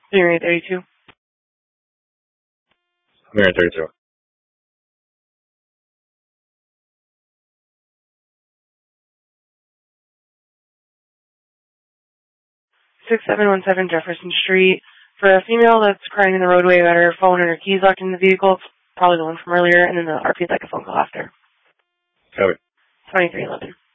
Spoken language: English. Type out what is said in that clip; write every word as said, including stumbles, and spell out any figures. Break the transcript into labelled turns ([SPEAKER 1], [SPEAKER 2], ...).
[SPEAKER 1] Area thirty-two.
[SPEAKER 2] Area thirty-two.
[SPEAKER 1] six seven one seven Jefferson Street. For a female that's crying in the roadway about her phone and her keys locked in the vehicle, probably the one from earlier, and then the R P would like a phone call after.
[SPEAKER 2] Copy.
[SPEAKER 1] twenty-three eleven.